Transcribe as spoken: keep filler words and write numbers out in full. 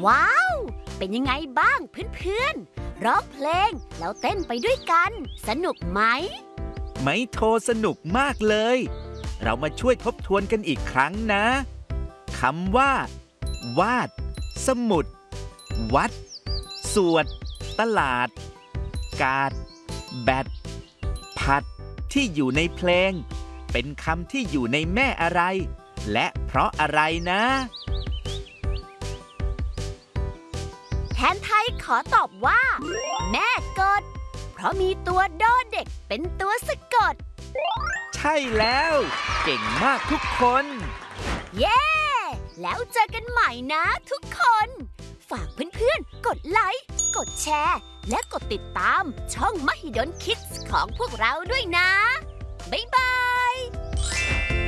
ว้าว เป็นยังไงบ้างเพื่อนๆร้องเพลงแล้วเต้นไปด้วยกัน สนุกไหมไมโทรสนุกมากเลย เรามาช่วยทบทวนกันอีกครั้งนะคำว่า วาด สมุด วัด สวด ตลาด กาด แบด ผัด ที่อยู่ในเพลง เป็นคำที่อยู่ในแม่อะไร และเพราะอะไรนะแทนไทยขอตอบว่า แม่กด เพราะมีตัวดอเด็กเป็นตัวสะกดใช่แล้ว เก่งมากทุกคนเย้ แล้วเจอกันใหม่นะทุกคน ฝากเพื่อนๆ กดไลค์ กดแชร์ และกดติดตามช่องมหิดลคิดส์ของพวกเราด้วยนะ บ๊ายบาย